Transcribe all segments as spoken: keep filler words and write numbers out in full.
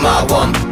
I want.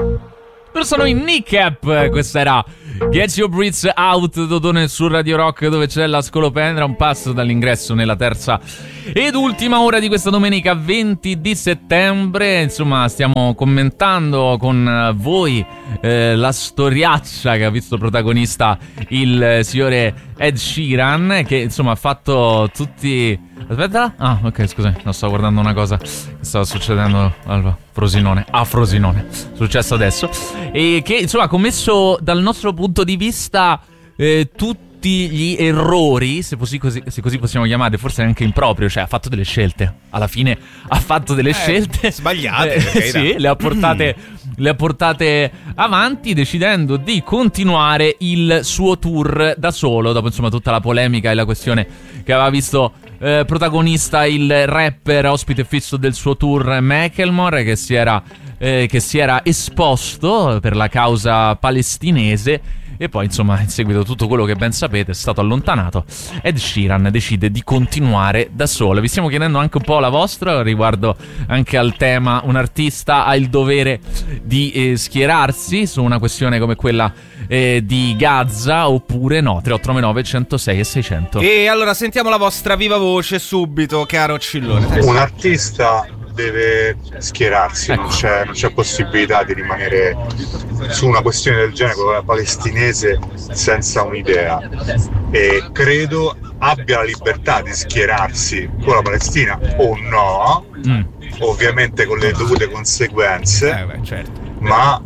Sono in Kneecap, questa era Get Your Breath Out, Dodone su Radio Rock, dove c'è la scolopendra, un passo dall'ingresso nella terza ed ultima ora di questa domenica venti di settembre. Insomma, stiamo commentando con voi eh, la storiaccia che ha visto protagonista il signore Ed Sheeran, che insomma ha fatto tutti... Aspetta, ah ok, scusa, no, stavo guardando una cosa che stava succedendo al Frosinone, a Frosinone, successo adesso, e che insomma ha commesso dal nostro punto di vista eh, tutti gli errori, se così, così, se così possiamo chiamare, forse anche improprio, cioè ha fatto delle scelte, alla fine ha fatto delle eh, scelte sbagliate, eh, sì, le ha portate, le ha portate avanti, decidendo di continuare il suo tour da solo, dopo insomma tutta la polemica e la questione che aveva visto Eh, protagonista il rapper ospite fisso del suo tour Macklemore, che si era, eh, che si era esposto per la causa palestinese, e poi insomma in seguito a tutto quello che ben sapete è stato allontanato. Ed Sheeran decide di continuare da solo. Vi stiamo chiedendo anche un po' la vostra riguardo anche al tema: un artista ha il dovere di eh, schierarsi su una questione come quella eh, di Gaza oppure no? tre otto nove nove, centosei e seicento. E allora sentiamo la vostra viva voce subito, caro Cillone. Un artista deve schierarsi, ecco. non, c'è, non c'è possibilità di rimanere su una questione del genere, quella palestinese, senza un'idea, e credo abbia la libertà di schierarsi con la Palestina o no, mm. ovviamente con le dovute conseguenze, eh beh, certo. ma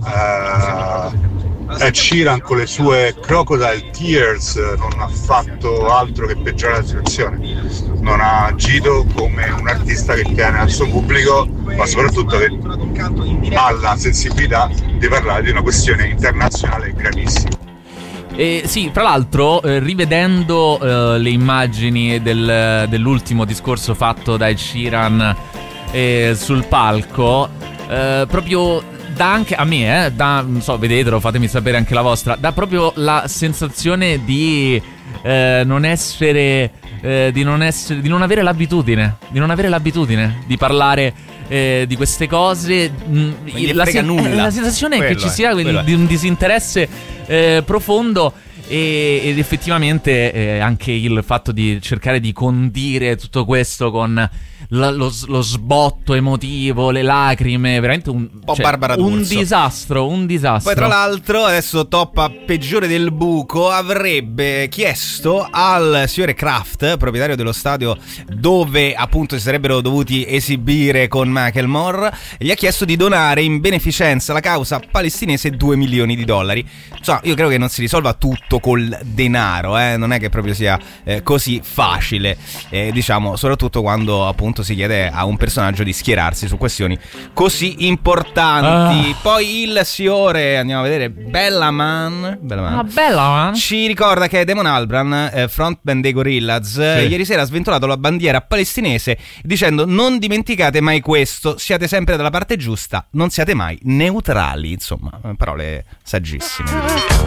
eh, Ed Sheeran con le sue crocodile tears non ha fatto altro che peggiorare la situazione. Non ha agito come un artista che tiene al suo pubblico, ma soprattutto che ha la sensibilità di parlare di una questione internazionale gravissima. Eh, sì, tra l'altro, eh, rivedendo eh, le immagini del, dell'ultimo discorso fatto da Ed Sheeran eh, sul palco, eh, proprio dà anche a me, eh, dà, non so, vedetelo, fatemi sapere anche la vostra, dà proprio la sensazione di eh, non essere, eh, di non essere, di non avere l'abitudine, di non avere l'abitudine di parlare eh, di queste cose. Non gli la, frega sen- nulla. La sensazione Quello è che ci è, sia quello di è. un disinteresse eh, profondo. E, ed effettivamente eh, anche il fatto di cercare di condire tutto questo con la, lo, lo sbotto emotivo, le lacrime, veramente un, un po' cioè, Barbara un D'Urso. disastro, un disastro. Poi tra l'altro adesso toppa peggiore del buco, avrebbe chiesto al signore Kraft, proprietario dello stadio dove appunto si sarebbero dovuti esibire con Macklemore, gli ha chiesto di donare in beneficenza alla causa palestinese due milioni di dollari. Insomma, io credo che non si risolva tutto col denaro, eh? Non è che proprio sia eh, così facile, eh, diciamo, soprattutto quando appunto si chiede a un personaggio di schierarsi su questioni così importanti. Ah. Poi il signore, andiamo a vedere, Bellaman, Bellaman. Ah, Bellaman ci ricorda che Damon Albarn, eh, frontman dei Gorillaz, sì. eh, ieri sera ha sventolato la bandiera palestinese dicendo: non dimenticate mai questo, siate sempre dalla parte giusta, non siate mai neutrali. Insomma, parole saggissime.